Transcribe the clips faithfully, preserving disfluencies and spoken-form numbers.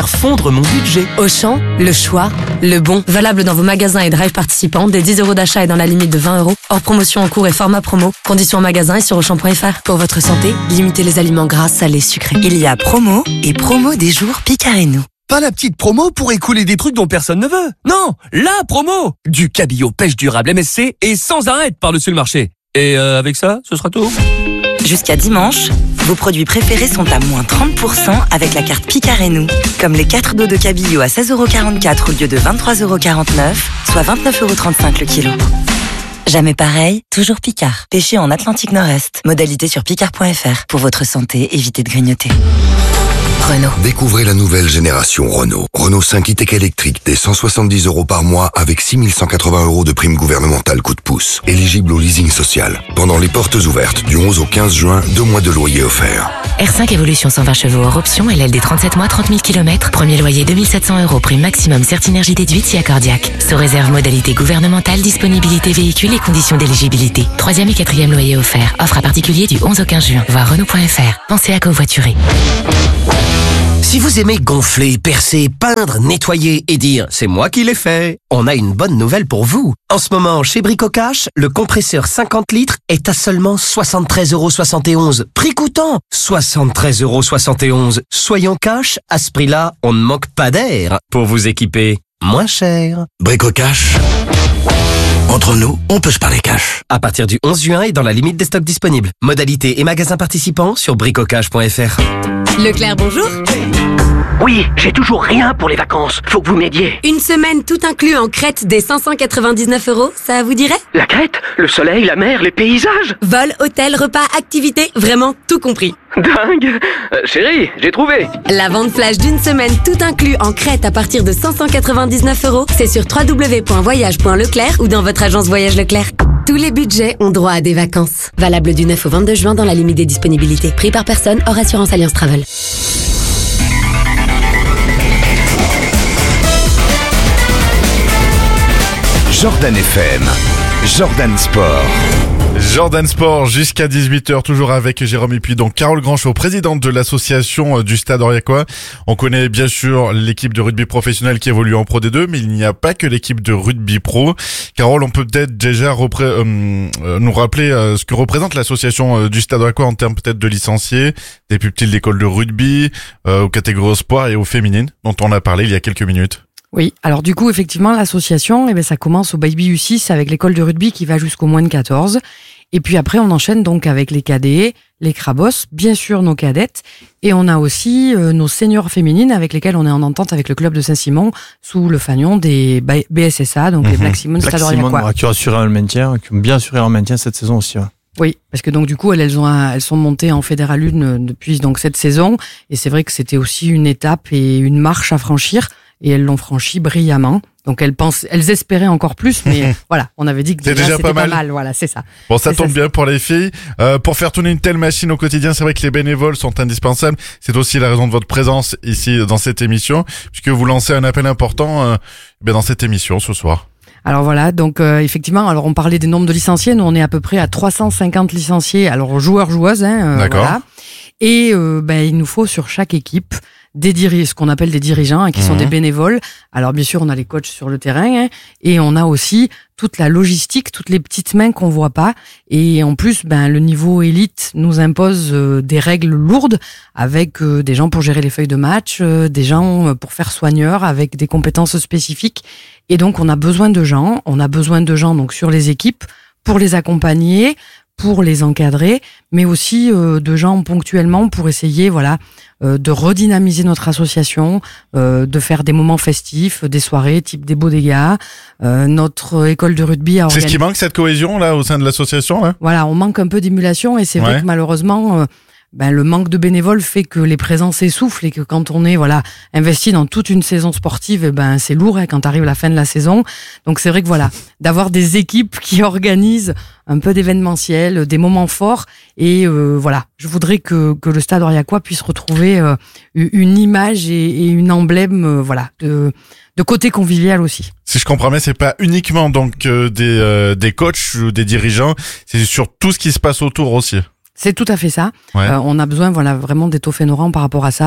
Fondre mon budget. Auchan, le choix, le bon. Valable dans vos magasins et drive participants, des dix euros d'achat et dans la limite de vingt euros. Hors promotion en cours et format promo. Conditions en magasin et sur auchan point f r. Pour votre santé, limitez les aliments gras, salés, sucrés. Il y a promo et promo des jours Picard et nous. Pas la petite promo pour écouler des trucs dont personne ne veut. Non, la promo. Du cabillaud pêche durable M S C et sans arrêt par-dessus le marché. Et euh, avec ça, ce sera tout. Jusqu'à dimanche, vos produits préférés sont à moins trente pour cent avec la carte Picard et nous. Comme les quatre dos de cabillaud à seize euros quarante-quatre au lieu de vingt-trois euros quarante-neuf, soit vingt-neuf euros trente-cinq le kilo. Jamais pareil, toujours Picard. Pêché en Atlantique Nord-Est. Modalité sur picard point f r. Pour votre santé, évitez de grignoter. Renault. Découvrez la nouvelle génération Renault. Renault cinq e-Tech électrique dès cent soixante-dix euros par mois avec six mille cent quatre-vingts euros de prime gouvernementale coup de pouce. Éligible au leasing social. Pendant les portes ouvertes du onze au quinze juin, deux mois de loyer offerts. R cinq Evolution cent vingt chevaux hors option, L L D trente-sept mois, trente mille kilomètres. Premier loyer deux mille sept cents euros, prime maximum Certinergie déduite si accordiaque. Sous réserve modalité gouvernementale, disponibilité véhicule et conditions d'éligibilité. Troisième et quatrième loyer offert. Offre à particulier du onze au quinze juin. Voir Renault point f r. Pensez à covoiturer. Si vous aimez gonfler, percer, peindre, nettoyer et dire « c'est moi qui l'ai fait », on a une bonne nouvelle pour vous. En ce moment, chez Brico Cash, le compresseur cinquante litres est à seulement soixante-treize euros soixante et onze. Prix coûtant soixante-treize euros soixante et onze. Soyons cash, à ce prix-là, on ne manque pas d'air pour vous équiper moins cher. Brico Cash. Entre nous, on peut se parler cash. À partir du onze juin et dans la limite des stocks disponibles. Modalités et magasins participants sur bricocash point f r. Leclerc, bonjour. Oui, j'ai toujours rien pour les vacances. Faut que vous m'aidiez. Une semaine tout inclus en Crète dès cinq cent quatre-vingt-dix-neuf euros, ça vous dirait? La Crète, le soleil, la mer, les paysages. Vol, hôtel, repas, activités, vraiment tout compris. Dingue. euh, Chérie, j'ai trouvé. La vente flash d'une semaine tout inclus en Crète à partir de cinq cent quatre-vingt-dix-neuf euros, c'est sur w w w point voyage point leclerc ou dans votre agence Voyage Leclerc. Tous les budgets ont droit à des vacances. Valable du neuf au vingt-deux juin dans la limite des disponibilités. Prix par personne, hors assurance Alliance Travel. Jordan F M, Jordan Sport. Jordan Sport jusqu'à dix-huit heures, toujours avec Jérôme et puis donc Carole Granchot, présidente de l'association du Stade Aurillacois. On connaît bien sûr l'équipe de rugby professionnel qui évolue en Pro D deux, mais il n'y a pas que l'équipe de rugby pro. Carole, on peut peut-être déjà repré- euh, euh, nous rappeler euh, ce que représente l'association euh, du Stade Aurillacois en termes peut-être de licenciés, des pupilles d'école de rugby, euh, aux catégories au sport et aux féminines, dont on a parlé il y a quelques minutes. Oui, alors du coup, effectivement, l'association, eh ben, ça commence au Baby U six avec l'école de rugby qui va jusqu'au moins de quatorze. Et puis après, on enchaîne donc avec les cadets, les crabos, bien sûr nos cadettes. Et on a aussi euh, nos seniors féminines avec lesquelles on est en entente avec le club de Saint-Simon sous le fanion des B S S A, donc mmh. les Black Simone Stade Aurillacois. Qui ont assuré le maintien, qui ont bien assuré leur maintien cette saison aussi. Ouais. Oui, parce que donc du coup elles, elles ont elles sont montées en Fédéral un depuis donc cette saison et c'est vrai que c'était aussi une étape et une marche à franchir et elles l'ont franchi brillamment. Donc elles pensent, elles espéraient encore plus, mais voilà, on avait dit que c'est déjà, déjà c'était pas mal. pas mal. Voilà, c'est ça. Bon, ça c'est tombe ça, bien pour les filles. Euh, pour faire tourner une telle machine au quotidien, c'est vrai que les bénévoles sont indispensables. C'est aussi la raison de votre présence ici dans cette émission, puisque vous lancez un appel important euh, ben dans cette émission ce soir. Alors voilà, donc euh, effectivement, alors on parlait des nombres de licenciés, nous on est à peu près à trois cent cinquante licenciés, alors joueurs joueuses, hein, euh, D'accord. Voilà. Et euh, ben il nous faut sur chaque équipe des dirigeants, ce qu'on appelle des dirigeants, hein, qui mmh. sont des bénévoles. Alors bien sûr, on a les coachs sur le terrain, hein, et on a aussi toute la logistique, toutes les petites mains qu'on voit pas. Et en plus, ben le niveau élite nous impose euh, des règles lourdes, avec euh, des gens pour gérer les feuilles de match, euh, des gens euh, pour faire soigneurs, avec des compétences spécifiques. Et donc, on a besoin de gens. On a besoin de gens donc sur les équipes pour les accompagner, pour les encadrer, mais aussi euh, de gens ponctuellement pour essayer, voilà, euh, de redynamiser notre association, euh, de faire des moments festifs, des soirées type des Bodega, euh, notre école de rugby a organisé... C'est ce qui manque, cette cohésion là au sein de l'association là. Voilà, on manque un peu d'émulation et c'est ouais. vrai que malheureusement, euh, ben le manque de bénévoles fait que les présences s'essoufflent et que quand on est voilà investi dans toute une saison sportive, eh ben c'est lourd hein, quand arrive la fin de la saison. Donc c'est vrai que voilà, d'avoir des équipes qui organisent un peu d'événementiel, des moments forts et euh, voilà, je voudrais que que le Stade Aurillacois puisse retrouver euh, une image et, et une emblème euh, voilà de de côté convivial aussi. Si je comprends bien, c'est pas uniquement donc euh, des euh, des coachs ou des dirigeants, c'est sur tout ce qui se passe autour aussi. C'est tout à fait ça. Ouais. Euh, on a besoin, voilà, vraiment d'étoffer nos rangs par rapport à ça.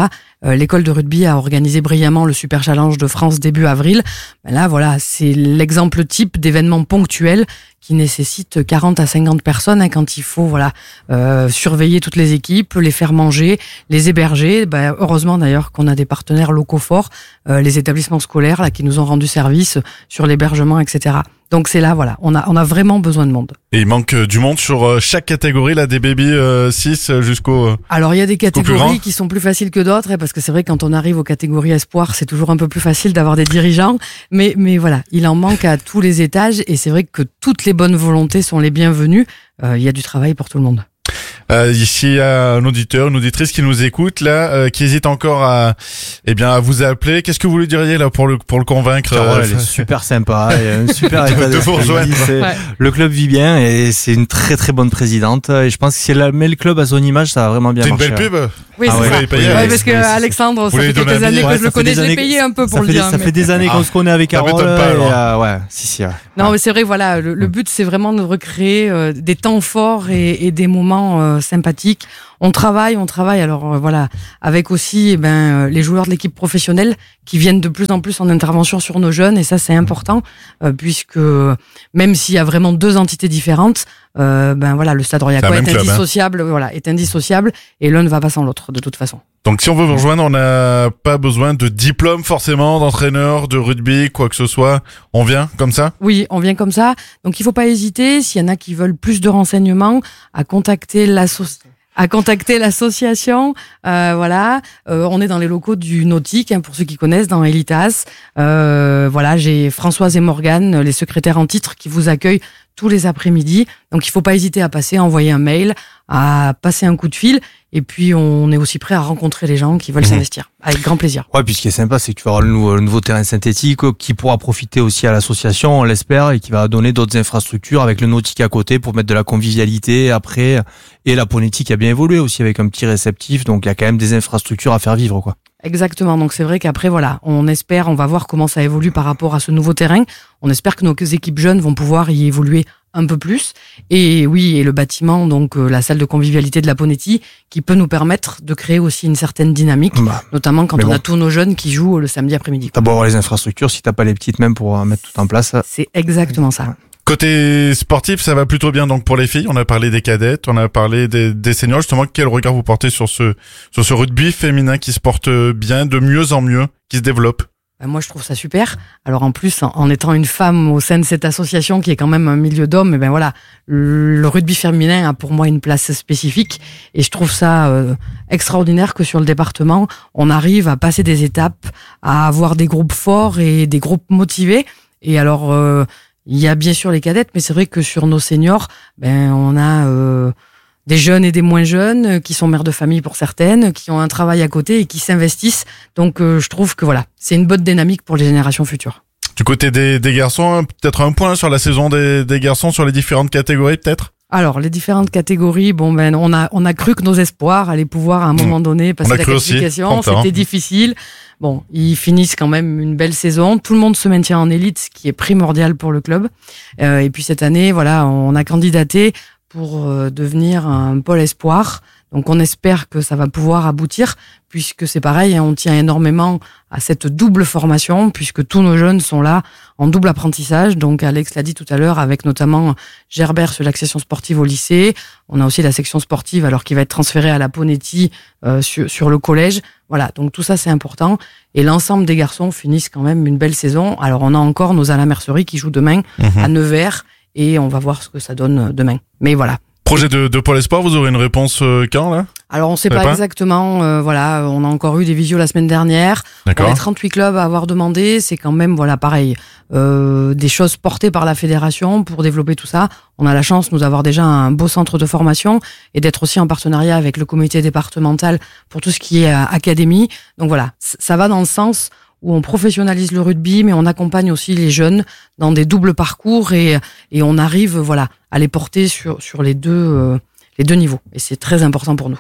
Euh, l'école de rugby a organisé brillamment le Super Challenge de France début avril. Ben là, voilà, c'est l'exemple type d'événements ponctuels qui nécessitent quarante à cinquante personnes hein, quand il faut voilà euh, surveiller toutes les équipes, les faire manger, les héberger. Ben, heureusement d'ailleurs qu'on a des partenaires locaux forts, euh, les établissements scolaires là qui nous ont rendu service sur l'hébergement, et cetera. Donc c'est là, voilà, on a on a vraiment besoin de monde. Et il manque du monde sur chaque catégorie, là, des baby euh, six jusqu'au. Euh, Alors il y a des catégories qui sont plus faciles que d'autres, hein, parce que c'est vrai que quand on arrive aux catégories espoir, c'est toujours un peu plus facile d'avoir des dirigeants. Mais mais voilà, il en manque à tous les étages, et c'est vrai que toutes les bonnes volontés sont les bienvenues. Euh, il y a du travail pour tout le monde. Euh, ici, il y a un auditeur, une auditrice qui nous écoute là, euh, qui hésite encore à, eh bien, à vous appeler. Qu'est-ce que vous lui diriez là pour le pour le convaincre? Carole, elle est super sympa, et un super état de vous rejoindre. Ouais. Le club vit bien et c'est une très très bonne présidente. Et je pense que si elle met le club à son image, ça va vraiment bien marcher. C'est une belle pub. Oui, ah c'est ouais, ça. Oui, payé, ouais, parce que Alexandre, ça fait quelques années que ouais, je le connais, je l'ai payé un peu pour le fait, dire. Ça mais... fait des années qu'on ah, se connaît avec Carole. Pas, et, euh, ouais, si si. Ouais. Non, mais c'est vrai, voilà, le, le but c'est vraiment de recréer euh, des temps forts et, et des moments euh, sympathiques. On travaille, on travaille. Alors euh, voilà, avec aussi eh ben euh, les joueurs de l'équipe professionnelle qui viennent de plus en plus en intervention sur nos jeunes, et ça c'est important euh, puisque même s'il y a vraiment deux entités différentes, euh, ben voilà, le Stade Roriacois est, est indissociable, hein. Voilà, est indissociable, et l'un ne va pas sans l'autre de toute façon. Donc si on veut vous rejoindre, on n'a pas besoin de diplôme forcément, d'entraîneur, de rugby, quoi que ce soit. On vient comme ça? Oui, on vient comme ça. Donc il faut pas hésiter, s'il y en a qui veulent plus de renseignements, à contacter l'association. à contacter l'association, euh, voilà. Euh, on est dans les locaux du Nautique, hein, pour ceux qui connaissent, dans Elitas. Euh, voilà, j'ai Françoise et Morgane, les secrétaires en titre, qui vous accueillent tous les après-midi. Donc il faut pas hésiter à passer, à envoyer un mail, à passer un coup de fil. Et puis on est aussi prêt à rencontrer les gens qui veulent mmh. s'investir, avec grand plaisir. Ouais, puis ce qui est sympa, c'est que tu vas avoir le nouveau, le nouveau terrain synthétique qui pourra profiter aussi à l'association, on l'espère, et qui va donner d'autres infrastructures avec le nautique à côté pour mettre de la convivialité après. Et la Ponétique a bien évolué aussi avec un petit réceptif, donc il y a quand même des infrastructures à faire vivre, quoi. Exactement. Donc c'est vrai qu'après, voilà, on espère, on va voir comment ça évolue par rapport à ce nouveau terrain. On espère que nos équipes jeunes vont pouvoir y évoluer un peu plus. Et oui, et le bâtiment, donc euh, la salle de convivialité de la Ponétie, qui peut nous permettre de créer aussi une certaine dynamique, bah, notamment quand on bon. a tous nos jeunes qui jouent le samedi après-midi. T'as beau avoir les infrastructures, si t'as pas les petites même pour mettre tout en place. C'est exactement ça. Ouais. Côté sportif, ça va plutôt bien donc pour les filles. On a parlé des cadettes, on a parlé des, des seniors. Justement, quel regard vous portez sur ce sur ce rugby féminin qui se porte bien, de mieux en mieux, qui se développe? Moi, je trouve ça super. Alors, en plus, en, en étant une femme au sein de cette association qui est quand même un milieu d'hommes, et ben voilà, le, le rugby féminin a pour moi une place spécifique, et je trouve ça euh, extraordinaire que sur le département, on arrive à passer des étapes, à avoir des groupes forts et des groupes motivés. Et alors, euh, il y a bien sûr les cadettes, mais c'est vrai que sur nos seniors, ben on a euh, des jeunes et des moins jeunes qui sont mères de famille pour certaines, qui ont un travail à côté et qui s'investissent. Donc euh, je trouve que voilà, c'est une bonne dynamique pour les générations futures. Du côté des, des garçons, peut-être un point sur la saison des, des garçons, sur les différentes catégories peut-être? Alors, les différentes catégories, bon ben on a on a cru que nos espoirs allaient pouvoir à un moment donné passer la qualification, c'était difficile. Bon, ils finissent quand même une belle saison. Tout le monde se maintient en élite, ce qui est primordial pour le club. Euh, et puis cette année, voilà, on a candidaté pour euh, devenir un pôle espoir. Donc on espère que ça va pouvoir aboutir, puisque c'est pareil, hein, on tient énormément à cette double formation, puisque tous nos jeunes sont là en double apprentissage. Donc Alex l'a dit tout à l'heure, avec notamment Gerbert sur l'accession sportive au lycée. On a aussi la section sportive, alors qui va être transférée à la Ponétie euh, sur, sur le collège. Voilà, donc tout ça c'est important. Et l'ensemble des garçons finissent quand même une belle saison. Alors on a encore nos à la mercerie qui jouent demain mmh. à Nevers, et on va voir ce que ça donne demain. Mais voilà. Projet de, de Pôle Espoir, vous aurez une réponse euh, quand là? Alors on sait pas, pas exactement, euh, voilà, on a encore eu des visios la semaine dernière. D'accord. On est trente-huit clubs à avoir demandé, c'est quand même, voilà, pareil, euh, des choses portées par la fédération pour développer tout ça. On a la chance, nous, d'avoir déjà un beau centre de formation et d'être aussi en partenariat avec le comité départemental pour tout ce qui est euh, académie. Donc voilà, ça va dans le sens où on professionnalise le rugby, mais on accompagne aussi les jeunes dans des doubles parcours, et, et on arrive, voilà, à les porter sur, sur les deux, euh, les deux niveaux. Et c'est très important pour nous.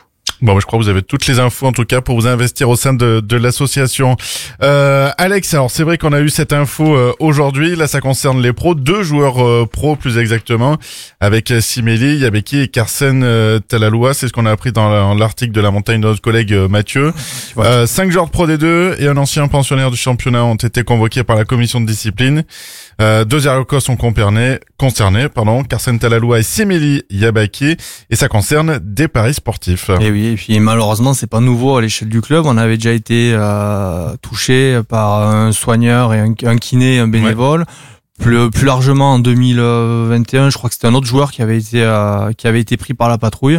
Bon, je crois que vous avez toutes les infos en tout cas pour vous investir au sein de, de l'association. Euh, Alex, alors c'est vrai qu'on a eu cette info euh, aujourd'hui. Là, ça concerne les pros, deux joueurs euh, pros plus exactement, avec euh, Simeli Yabeki et Carsen euh, Talaloua. C'est ce qu'on a appris dans, la, dans l'article de la montagne de notre collègue euh, Mathieu. Euh, cinq joueurs de Pro D deux et un ancien pensionnaire du championnat ont été convoqués par la commission de discipline. Euh, deux Ariokos sont concernés, concernés, pardon, Carsen Talaloua et Simeli Yabaki, et ça concerne des paris sportifs. Et oui, et puis malheureusement, c'est pas nouveau à l'échelle du club. On avait déjà été euh, touché par un soigneur et un, un kiné, un bénévole. Ouais. Plus, plus largement en deux mille vingt et un, je crois que c'était un autre joueur qui avait été euh, qui avait été pris par la patrouille.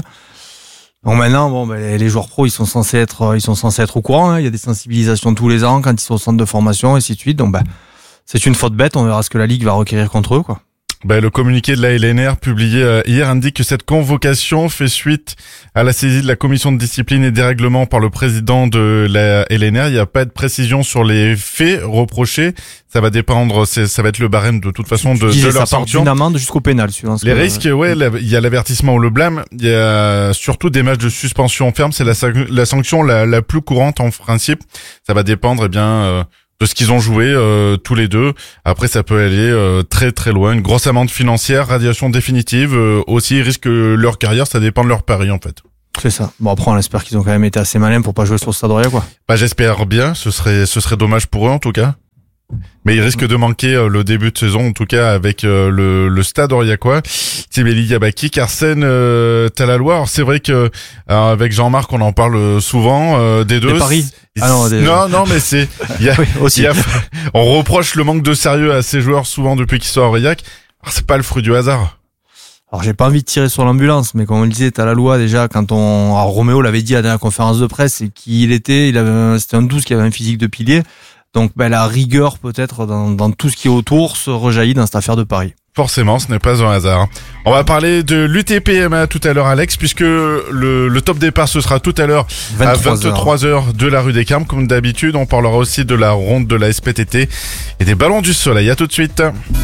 Bon, maintenant, bon, ben, les joueurs pros, ils sont censés être, ils sont censés être au courant. Hein. Il y a des sensibilisations tous les ans quand ils sont au centre de formation, et ainsi de suite. Donc, ben, c'est une faute bête. On verra ce que la Ligue va requérir contre eux, quoi. Ben, le communiqué de la L N R publié euh, hier indique que cette convocation fait suite à la saisie de la commission de discipline et des règlements par le président de la L N R. Il n'y a pas de précision sur les faits reprochés. Ça va dépendre, c'est, ça va être le barème de toute façon de, de leur sanction. D'une amende jusqu'au pénal. Suivant ce les que, risques, ouais, il y a l'avertissement ou le blâme. Il y a surtout des matchs de suspension ferme. C'est la, la sanction la, la plus courante en principe. Ça va dépendre, eh bien, euh, de ce qu'ils ont joué euh, tous les deux. Après, ça peut aller euh, très très loin. Une grosse amende financière, radiation définitive. Euh, aussi, ils risquent leur carrière. Ça dépend de leur pari en fait. C'est ça. Bon, après, on espère qu'ils ont quand même été assez malins pour pas jouer sur le Stade Roya, quoi. Bah, j'espère bien. Ce serait ce serait dommage pour eux en tout cas. Mais il risque de manquer euh, le début de saison, en tout cas avec euh, le, le Stade Oriacois. Simeli Yabaki, Carsen euh, Talaloua. Alors c'est vrai que alors, avec Jean-Marc, on en parle souvent euh, des deux. Des paris. Ah non, des... non, non, mais c'est il y a, oui, aussi. Y a, on reproche le manque de sérieux à ces joueurs souvent depuis qu'ils sont à Aurillac. Alors c'est pas le fruit du hasard. Alors j'ai pas envie de tirer sur l'ambulance, mais comme on le disait, Talaloua déjà quand on, alors, Roméo l'avait dit à la dernière conférence de presse, c'est qui il était. Il avait, c'était un douze qui avait un physique de pilier. Donc ben, la rigueur peut-être dans, dans tout ce qui est autour se rejaillit dans cette affaire de Paris. Forcément, ce n'est pas un hasard. On va parler de l'U T P M A tout à l'heure, Alex, puisque le, le top départ, ce sera tout à l'heure à vingt-trois heures de la rue des Carmes. Comme d'habitude, on parlera aussi de la ronde de la S P T T et des ballons du soleil. À tout de suite.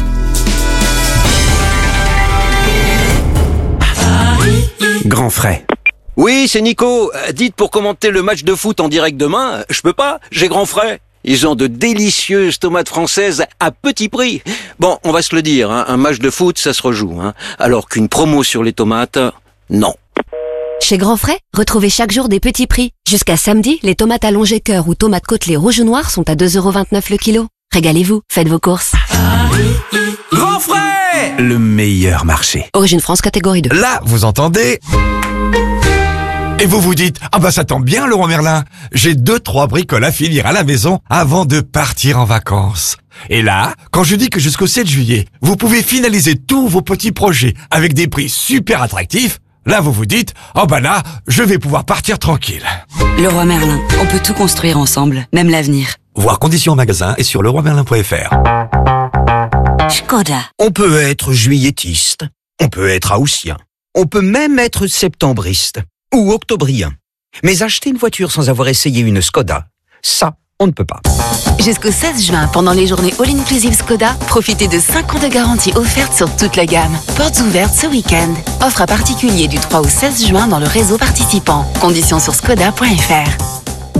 Grand frais. Oui, c'est Nico. Dites pour commenter le match de foot en direct demain, je peux pas, j'ai grand frais. Ils ont de délicieuses tomates françaises à petit prix. Bon, on va se le dire, hein, un match de foot, ça se rejoue. Hein, alors qu'une promo sur les tomates, non. Chez Grand Frais, retrouvez chaque jour des petits prix. Jusqu'à samedi, les tomates allongées cœur ou tomates côtelées rouge ou noir sont à deux euros vingt-neuf le kilo. Régalez-vous, faites vos courses. Grand Frais, le meilleur marché. Origine France, catégorie deux. Là, vous entendez ? Et vous vous dites, ah bah ça tombe bien Leroy Merlin, j'ai deux, trois bricoles à finir à la maison avant de partir en vacances. Et là, quand je dis que jusqu'au sept juillet, vous pouvez finaliser tous vos petits projets avec des prix super attractifs, là vous vous dites, oh bah là, je vais pouvoir partir tranquille. Leroy Merlin, on peut tout construire ensemble, même l'avenir. Voir conditions en magasin et sur leroy merlin point f r. Škoda. On peut être juillettiste, on peut être haussien, on peut même être septembriste. Ou octobrien. Mais acheter une voiture sans avoir essayé une Skoda, ça, on ne peut pas. Jusqu'au seize juin, pendant les journées All-Inclusive Skoda, profitez de cinq ans de garantie offerte sur toute la gamme. Portes ouvertes ce week-end. Offre à particulier du trois au seize juin dans le réseau participant. Conditions sur skoda point f r.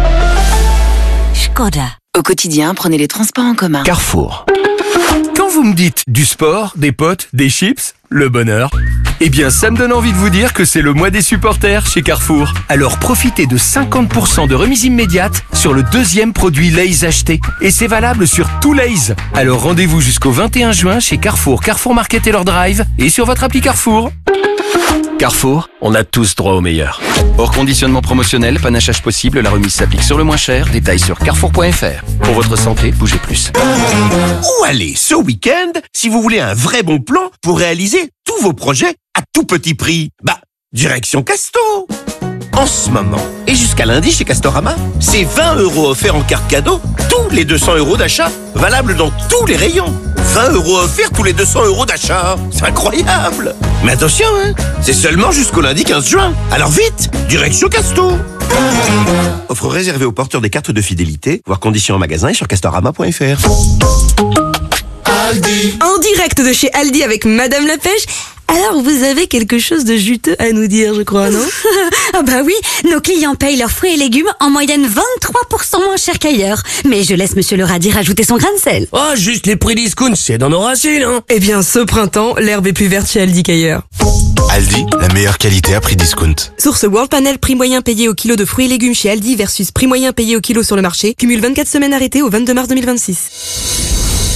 Škoda. Au quotidien, prenez les transports en commun. Carrefour. Quand vous me dites du sport, des potes, des chips, le bonheur, eh bien ça me donne envie de vous dire que c'est le mois des supporters chez Carrefour. Alors profitez de cinquante pour cent de remise immédiate sur le deuxième produit Lay's acheté. Et c'est valable sur tout Lay's. Alors rendez-vous jusqu'au vingt et un juin chez Carrefour, Carrefour Market et leur drive et sur votre appli Carrefour. Carrefour, on a tous droit au meilleur. Hors conditionnement promotionnel, panachage possible, la remise s'applique sur le moins cher. Détails sur carrefour point f r. Pour votre santé, bougez plus. Où aller ce week-end si vous voulez un vrai bon plan pour réaliser tous vos projets à tout petit prix? Bah, direction Casto. En ce moment, et jusqu'à lundi chez Castorama, c'est vingt euros offerts en carte cadeau tous les deux cents euros d'achat, valable dans tous les rayons. vingt euros offerts tous les deux cents euros d'achat. C'est incroyable. Mais attention, hein, c'est seulement jusqu'au lundi quinze juin. Alors vite, direction Casto. Offre réservée aux porteurs des cartes de fidélité, voir conditions en magasin et sur castorama point f r. Aldi. En direct de chez Aldi avec Madame la Pêche, Alors, vous avez quelque chose de juteux à nous dire, je crois, non? Ah bah oui, nos clients payent leurs fruits et légumes en moyenne vingt-trois pour cent moins cher qu'ailleurs. Mais je laisse Monsieur le radis rajouter son grain de sel. Oh, juste les prix discount, c'est dans nos racines, hein. Eh bien, ce printemps, l'herbe est plus verte chez Aldi qu'ailleurs. Aldi, la meilleure qualité à prix discount. Source World Panel, prix moyen payé au kilo de fruits et légumes chez Aldi versus prix moyen payé au kilo sur le marché. Cumule vingt-quatre semaines arrêtées au vingt-deux mars deux mille vingt-six.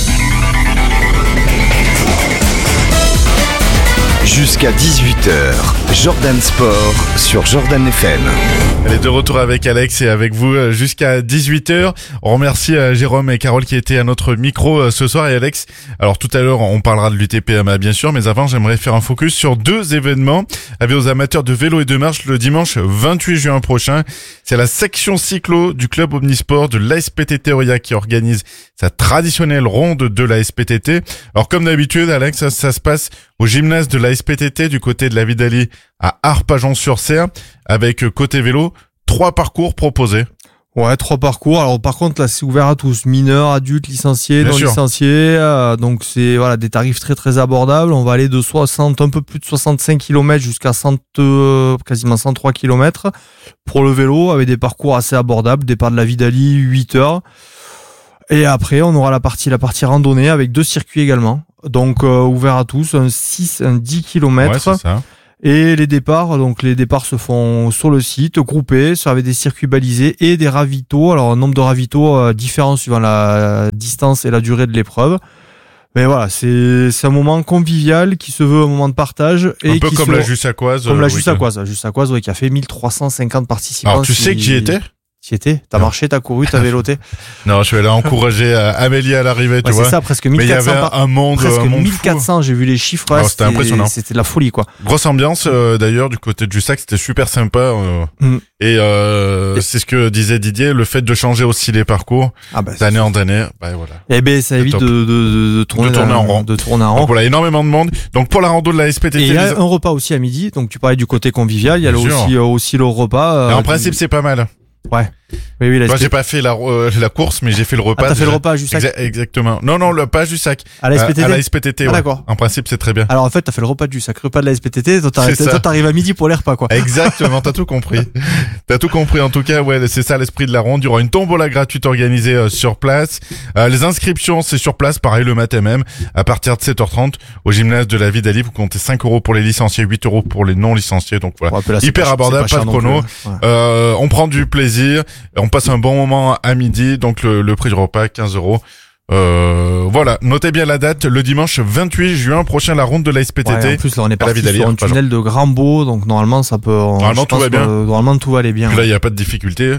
Jusqu'à dix-huit heures, Jordan Sport sur Jordan F M. Allez, de retour avec Alex et avec vous jusqu'à dix-huit heures. On remercie Jérôme et Carole qui étaient à notre micro ce soir. Et Alex, alors tout à l'heure, on parlera de l'U T P M A bien sûr, mais avant, j'aimerais faire un focus sur deux événements. Avec aux amateurs de vélo et de marche le dimanche vingt-huit juin prochain. C'est la section cyclo du club Omnisport de l'A S P T T Aurillac qui organise sa traditionnelle ronde de l'A S P T T. Alors comme d'habitude, Alex, ça, ça se passe au gymnase de l'A S P T T du côté de la Vidalie à Arpajon-sur-Cère avec côté vélo, trois parcours proposés. Ouais, trois parcours. Alors par contre là c'est ouvert à tous, mineurs, adultes, licenciés, Bien non sûr. licenciés. Euh, donc c'est voilà des tarifs très très abordables. On va aller de soixante, un peu plus de soixante-cinq kilomètres jusqu'à cent, euh, quasiment cent trois kilomètres pour le vélo avec des parcours assez abordables. Départ de la Vidalie, huit heures. Et après on aura la partie la partie randonnée avec deux circuits également. Donc euh, ouvert à tous, un six, un dix kilomètres. Ouais, c'est ça. Et les départs, donc les départs se font sur le site, groupés, avec des circuits balisés et des ravitaux. Alors un nombre de ravitaux euh, différent suivant la distance et la durée de l'épreuve. Mais voilà, c'est c'est un moment convivial qui se veut un moment de partage. Et Un peu qui comme se... la Jussacoise. Comme euh, la oui, Jussacoise. La Jussacoise, oui, qui a fait mille trois cent cinquante participants. Alors tu sais que j'y étais? T'y étais? T'as marché, t'as couru, t'as véloté? Non, je suis allé encourager Amélie à l'arrivée, tu Ouais, vois. c'est ça, presque Mais il y mille quatre cents avait par- un monde, presque un monde mille quatre cents, j'ai vu les chiffres. Ah, ouais, c'était impressionnant. C'était de la folie, quoi. Grosse ambiance euh, d'ailleurs du côté de Jussac, c'était super sympa. Euh, Mm. Et euh, c'est ce que disait Didier, le fait de changer aussi les parcours Ah bah, d'année en année, bah voilà. Eh ben, ça C'est évite top. de, de, de, de tourner, De tourner dans- en rond. De tourner en rond. Donc voilà, énormément de monde. Donc pour la rando de la S P T T, Et il y a les- un repas aussi à midi. Donc tu parlais du côté convivial. Il y a Bien le sûr. aussi, euh, aussi le repas. euh, Et en du- principe, c'est pas mal. Ouais. Oui, oui, la Moi, S P T T. j'ai pas fait la, euh, la course, mais j'ai fait le repas. Ah, t'as fait déjà. le repas à Jussac? Exa- Exactement. Non, non, le pas à Jussac. À la S P T T? À la S P T T, Ah, ouais. d'accord. En principe, c'est très bien. Alors en fait, t'as fait le repas du sacré repas de la S P T T. Toi, t'arrives, C'est ça. toi, t'arrives à midi pour les repas, quoi. Exactement, t'as tout compris. T'as tout compris. En tout cas, ouais, c'est ça l'esprit de la ronde. Il y aura une tombola gratuite organisée euh, sur place. Euh, les inscriptions, c'est sur place, pareil le matin même, à partir de sept heures trente au gymnase de la Vidalie. Vous comptez cinq euros pour les licenciés, huit euros pour les non licenciés. Donc voilà, Ouais, puis là, c'est hyper pas- abordable, c'est pas, pas de cher non chrono. plus, ouais. Euh, on prend du plaisir, on passe un bon moment à midi. Donc le, le prix du repas, quinze euros. Euh, voilà, notez bien la date, le dimanche vingt-huit juin prochain, la ronde de la S P T T. Ouais, en plus, là, on est à la parti Vidalie, sur un Arpajon. tunnel de Grambeau, donc normalement, ça peut. Normalement, je tout pense va bien. que, Normalement, tout va aller bien. Puis là, il n'y a pas de difficulté.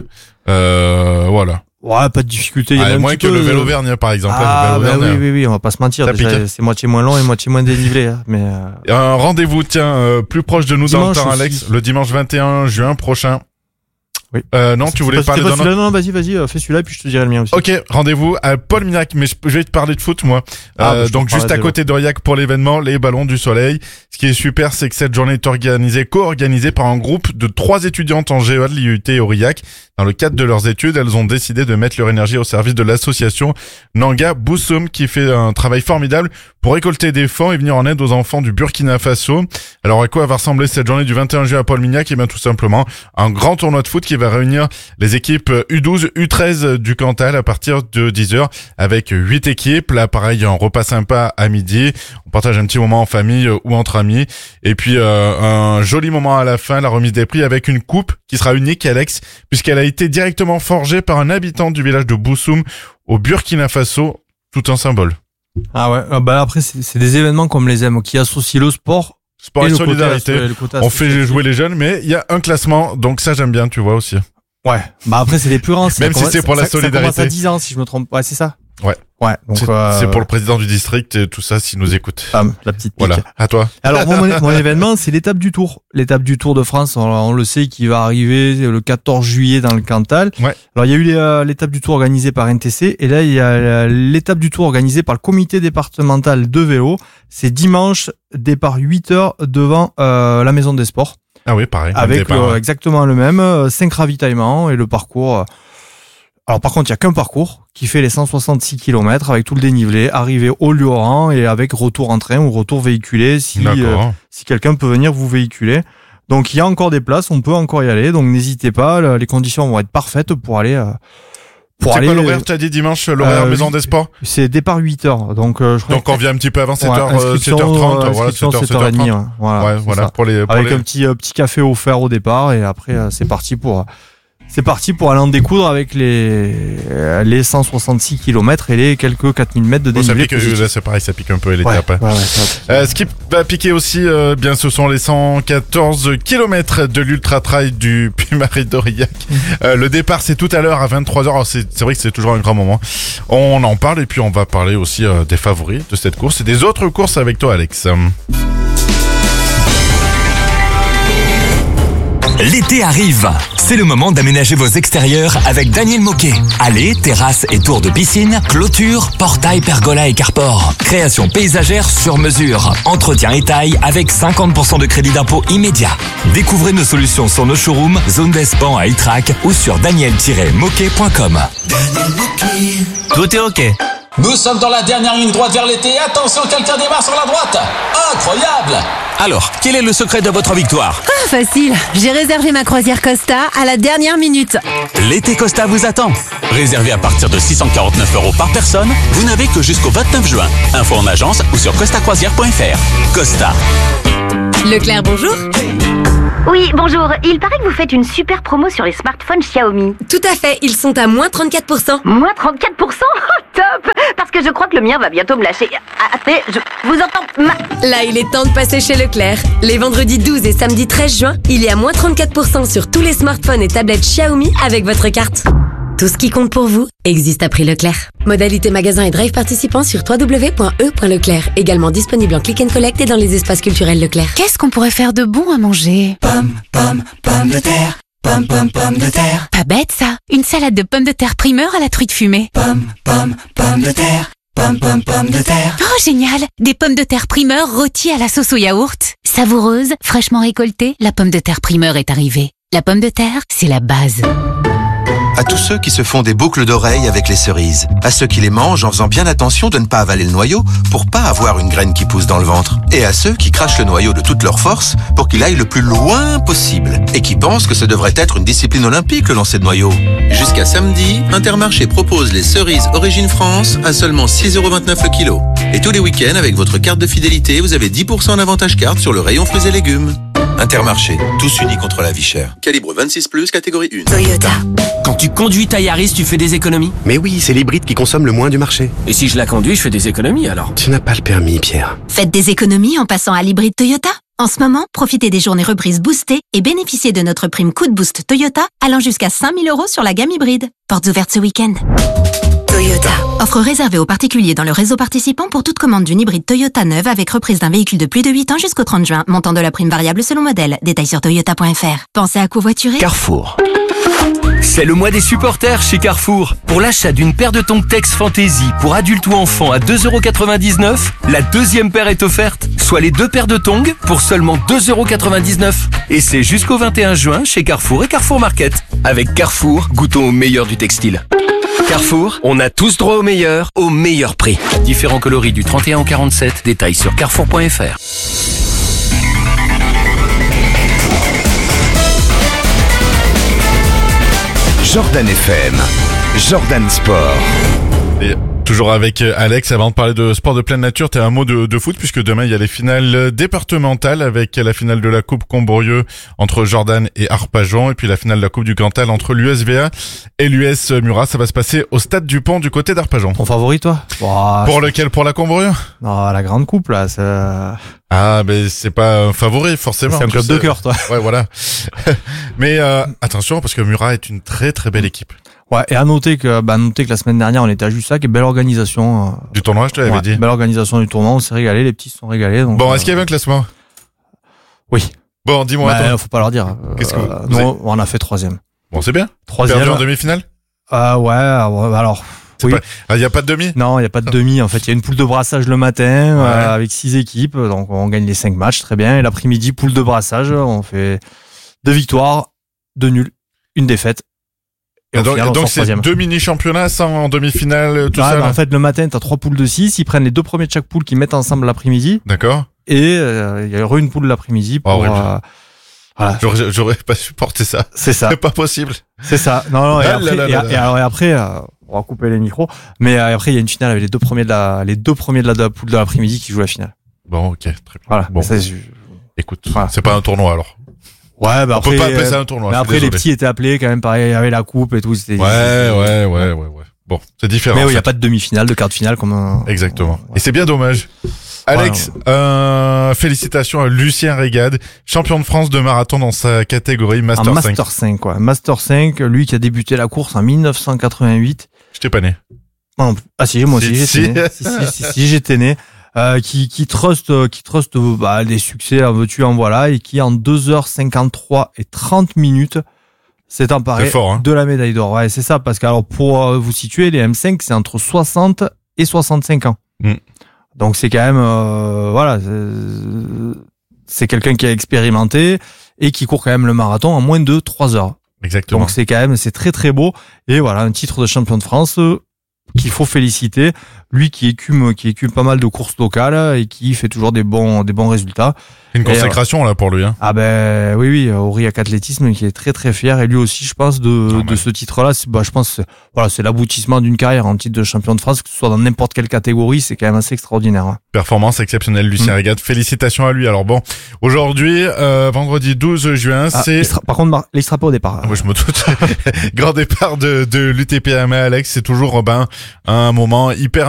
Euh, voilà. Ouais, pas de difficulté. Il y en a Ah, un moins petit que peu le de- vélo Vergne, par exemple. Ah, le bah vélo oui, Vergne. oui, oui, on va pas se mentir. Ça Déjà, pique. c'est moitié moins long et moitié moins dénivelé. hein, Mais euh, Un rendez-vous, tiens, euh, plus proche de nous dans le Dimanche temps, aussi. Alex, le dimanche vingt et un juin prochain. Oui. Euh, non, tu voulais c'est pas- parler c'est pas d'un celui-là, non, non, vas-y, vas-y, euh, fais celui-là, puis je te dirai le mien aussi. Ok, rendez-vous à Paul Minac, mais je, je vais te parler de foot, moi. Ah, Euh, bah, je te donc juste parlerai à de côté d'Aurillac pour l'événement, les Ballons du Soleil. Ce qui est super, c'est que cette journée est organisée, co-organisée par un groupe de trois étudiantes en G E A de l'I U T Aurillac. Dans le cadre de leurs études, elles ont décidé de mettre leur énergie au service de l'association Nanga Boussoum, qui fait un travail formidable pour récolter des fonds et venir en aide aux enfants du Burkina Faso. Alors à quoi va ressembler cette journée du vingt et un juin à Paul Minac? Et bien tout simplement un grand tournoi de foot qui va réunir les équipes U douze, U treize du Cantal à partir de dix heures avec huit équipes. Là pareil, un repas sympa à midi. On partage un petit moment en famille ou entre amis. Et puis euh, un joli moment à la fin, la remise des prix avec une coupe qui sera unique, Alex, puisqu'elle a été directement forgée par un habitant du village de Boussoum au Burkina Faso. Tout un symbole. Ah ouais, ah bah après, c'est c'est des événements comme les aiment qui associent le sport. Sport et, le côté solidarité. asso- le côté On fait associatif. jouer les jeunes, mais il y a un classement, donc ça j'aime bien, tu vois aussi. Ouais. Bah après, c'est les plus grands. Même si c'est pour la solidarité. Ça commence à dix ans, si je me trompe. Ouais, c'est ça. Ouais. Ouais. Donc, C'est euh, c'est pour le président du district et tout ça, s'il nous écoute. Bam, la petite pique. Voilà. À toi. Alors, mon, mon- mon événement, c'est l'étape du Tour. L'étape du Tour de France, on, on le sait, qui va arriver le quatorze juillet dans le Cantal. Ouais. Alors, il y a eu les, euh, l'étape du Tour organisée par N T C. Et là, il y a euh, l'étape du Tour organisée par le comité départemental de vélo. C'est dimanche, départ huit heures devant euh, la Maison des Sports. Ah oui, pareil. même Avec départ, le- ouais. exactement le même, euh, cinq ravitaillements et le parcours euh, Alors par contre, il y a qu'un parcours qui fait les cent soixante-six kilomètres avec tout le dénivelé, arrivé au lieu rang et avec retour en train ou retour véhiculé si euh, si quelqu'un peut venir vous véhiculer. Donc il y a encore des places, on peut encore y aller, donc n'hésitez pas, les conditions vont être parfaites pour aller euh, pour c'est aller. C'est quoi l'horaire, t'as dit dimanche, l'horaire euh, Maison des Sports? C'est départ huit heures, donc euh, je crois. Donc on vient un petit peu avant sept heures, ouais, sept heures trente, euh, voilà, sept heures, sept heures trente. Ouais, voilà, ouais, voilà pour les, pour avec les... un petit euh, petit café offert au départ et après euh, c'est parti pour. C'est parti pour aller en découdre avec les, les cent soixante-six kilomètres et les quelques quatre mille mètres de dénivelé. Bon, ça pique, là, c'est pareil, ça pique un peu les ouais, étapes. Ouais, ouais, euh, ce qui va piquer aussi, euh, bien, ce sont les cent quatorze kilomètres de l'Ultra Trail du Puy-Marie d'Aurillac. Mmh. Euh, le départ, c'est tout à l'heure à vingt-trois heures. Alors, c'est, c'est vrai que c'est toujours un grand moment. On en parle et puis on va parler aussi euh, des favoris de cette course et des autres courses avec toi, Alex. L'été arrive. C'est le moment d'aménager vos extérieurs avec Daniel Moquet. Allées, terrasses et tours de piscine, clôture, portail, pergola et carport. Création paysagère sur mesure. Entretien et taille avec cinquante pour cent de crédit d'impôt immédiat. Découvrez nos solutions sur nos showrooms, zone d'Espan à Itrac ou sur daniel tiret moquet point com. Tout est ok. Nous sommes dans la dernière ligne droite vers l'été. Attention, quelqu'un démarre sur la droite. Incroyable! Alors, quel est le secret de votre victoire? Ah, facile. J'ai réservé ma croisière Costa à la dernière minute. L'été Costa vous attend. Réservé à partir de six cent quarante-neuf euros par personne, vous n'avez que jusqu'au vingt-neuf juin. Info en agence ou sur costa croisière point f r. Costa. Leclerc, bonjour. Oui, bonjour. Il paraît que vous faites une super promo sur les smartphones Xiaomi. Tout à fait, ils sont à moins trente-quatre pour cent. Moins trente-quatre pour cent? Oh, top! Parce que je crois que le mien va bientôt me lâcher. Attendez, je vous entends ma... Là, il est temps de passer chez Leclerc. Les vendredis douze et samedi treize juin, il y a moins trente-quatre pour cent sur tous les smartphones et tablettes Xiaomi avec votre carte. Tout ce qui compte pour vous existe à prix Leclerc. Modalité magasin et drive participants sur w w w point e point leclerc. Également disponible en click and collect et dans les espaces culturels Leclerc. Qu'est-ce qu'on pourrait faire de bon à manger? Pomme, pomme, pomme de terre. Pomme, pomme, pomme de terre. Pas bête ça. Une salade de pommes de terre primeur à la truite fumée. Pomme, pomme, pomme de terre. Pomme, pomme, pomme de terre. Oh génial. Des pommes de terre primeur rôties à la sauce au yaourt. Savoureuse, fraîchement récoltée, la pomme de terre primeur est arrivée. La pomme de terre, c'est la base. À tous ceux qui se font des boucles d'oreilles avec les cerises. À ceux qui les mangent en faisant bien attention de ne pas avaler le noyau pour pas avoir une graine qui pousse dans le ventre. Et à ceux qui crachent le noyau de toute leur force pour qu'il aille le plus loin possible. Et qui pensent que ce devrait être une discipline olympique, le lancer de noyau. Jusqu'à samedi, Intermarché propose les cerises Origine France à seulement six euros vingt-neuf le kilo. Et tous les week-ends, avec votre carte de fidélité, vous avez dix pour cent d'avantage carte sur le rayon fruits et légumes. Intermarché, tous unis contre la vie chère. Calibre vingt-six plus, catégorie un. Toyota. Quand tu conduis ta Yaris, tu fais des économies? Mais oui, c'est l'hybride qui consomme le moins du marché. Et si je la conduis, je fais des économies alors? Tu n'as pas le permis, Pierre. Faites des économies en passant à l'hybride Toyota. En ce moment, profitez des journées reprises boostées et bénéficiez de notre prime coup de boost Toyota allant jusqu'à cinq mille euros sur la gamme hybride. Portes ouvertes ce week-end. Toyota. Offre réservée aux particuliers dans le réseau participant pour toute commande d'une hybride Toyota neuve avec reprise d'un véhicule de plus de huit ans jusqu'au trente juin. Montant de la prime variable selon modèle. Détails sur toyota point f r. Pensez à covoiturer. Carrefour. C'est le mois des supporters chez Carrefour. Pour l'achat d'une paire de tongs Tex Fantasy pour adultes ou enfants à deux euros quatre-vingt-dix-neuf, la deuxième paire est offerte, soit les deux paires de tongs pour seulement deux euros quatre-vingt-dix-neuf. Et c'est jusqu'au vingt et un juin chez Carrefour et Carrefour Market. Avec Carrefour, goûtons au meilleur du textile. Carrefour, on a tous droit au meilleur, au meilleur prix. Différents coloris du trente et un au quarante-sept, détails sur carrefour point f r. Jordan F M, Jordan Sport. Et toujours avec Alex, avant de parler de sport de pleine nature, t'as un mot de, de foot puisque demain il y a les finales départementales avec la finale de la Coupe Combrieux entre Jordan et Arpajon et puis la finale de la Coupe du Cantal entre l'U S V A et l'U S Murat. Ça va se passer au stade du Pont du côté d'Arpajon. Ton favori toi? Wow, Pour lequel? Pour la Combrieux? Non, la grande coupe là, c'est... Ah, mais c'est pas un favori forcément. C'est un club sais. de cœur, toi. Ouais, voilà. Mais euh, attention parce que Murat est une très très belle équipe. Ouais, et à noter que, bah, noter que la semaine dernière, on était à Jussac et belle organisation. Euh, du tournoi, je te l'avais ouais, dit. Belle organisation du tournoi, on s'est régalé, les petits se sont régalés. Donc, bon, euh, est-ce qu'il y avait un classement? Oui. Bon, dis-moi. Bah, faut pas leur dire. Qu'est-ce que euh, vous... Non, avez... on a fait troisième. Bon, c'est bien. Troisième. Perdu en demi-finale? Euh, ouais, alors. Il oui. n'y a pas de demi? Non, il n'y a pas de demi. En fait, il y a une poule de brassage le matin ouais. euh, avec six équipes. Donc, on gagne les cinq matchs, très bien. Et l'après-midi, poule de brassage. On fait deux victoires, deux nuls, une défaite. Et, et donc, final, donc c'est troisième. Deux mini-championnats sans en demi-finale, tout ah, ça. En fait, le matin, t'as trois poules de six. Ils prennent les deux premiers de chaque poule qu'ils mettent ensemble l'après-midi. D'accord. Et il euh, y aura une poule l'après-midi pour... Oh, ouais. euh, voilà. J'aurais, j'aurais pas supporté ça. C'est ça. C'est pas possible. C'est ça. Non, non. Et ah, après, là, là, et, là, et alors et après, euh, on va couper les micros. Mais euh, après, il y a une finale avec les deux premiers de la, les deux premiers de la, de la poule de l'après-midi qui jouent la finale. Bon, ok, très bien. Voilà. Bon, ça, je... écoute, voilà. C'est pas un tournoi alors. Ouais, bah on après, peut pas appeler ça un tournoi. Mais après, désolé. Les petits étaient appelés quand même, pareil, avec la coupe et tout. C'était, ouais, ouais, ouais, ouais, ouais. Bon, c'est différent. Mais il en n'y fait. a pas de demi-finale, de quart de finale comme un... Exactement. Ouais. Et c'est bien dommage. Alex, ouais, euh, félicitations à Lucien Régade, champion de France de marathon dans sa catégorie Master un cinq. Master cinq, quoi. Master cinq, lui qui a débuté la course en dix-neuf cent quatre-vingt-huit. Je t'ai pas né. Non, ah si, moi aussi, si, j'étais si. né. Si, si, si, si, j'étais né. Euh, qui, qui trust, qui trust, bah, des succès, en veux-tu, en voilà, et qui en deux heures cinquante-trois et trente minutes s'est emparé fort, hein. de la médaille d'or. Ouais, c'est ça, parce que, alors, pour euh, vous situer, les M cinq, c'est entre soixante et soixante-cinq ans. Mm. Donc, c'est quand même, euh, voilà, c'est, c'est quelqu'un qui a expérimenté et qui court quand même le marathon en moins de trois heures. Exactement. Donc, c'est quand même, c'est très, très beau. Et voilà, un titre de champion de France, euh, qu'il faut féliciter, lui qui écume qui écume pas mal de courses locales et qui fait toujours des bons des bons résultats. Une consécration euh, là pour lui hein. Ah ben oui oui, Aurillac Athlétisme qui est très très fier et lui aussi je pense de oh, de ce titre-là, c'est, bah je pense c'est, voilà, c'est l'aboutissement d'une carrière en titre de champion de France, que ce soit dans n'importe quelle catégorie, c'est quand même assez extraordinaire. Hein. Performance exceptionnelle Lucien mmh. Régade, félicitations à lui. Alors bon, aujourd'hui euh, vendredi douze juin, ah, c'est sera, par contre il sera pas au départ. Moi je me doute. Grand départ de de l'U T P M A Alex, c'est toujours ben un moment hyper